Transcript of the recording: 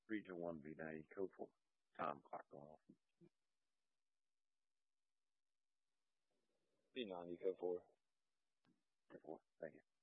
Region 1B90 code 4. Time clock going off. B90 code 4. Code 4. Thank you.